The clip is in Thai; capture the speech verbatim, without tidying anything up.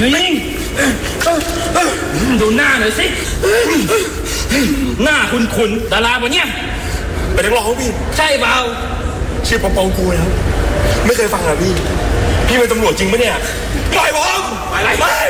นี่ดูหน้าหน่อยสิหน้าคุ้นๆดาราปะเนี่ยเป็นนักร้องพี่ใช่เปล่าชื่อปองปองกูนะครับไม่เคยฟังอ่ะพี่พี่เป็นตำรวจจริงปะเนี่ยปล่อยผมไป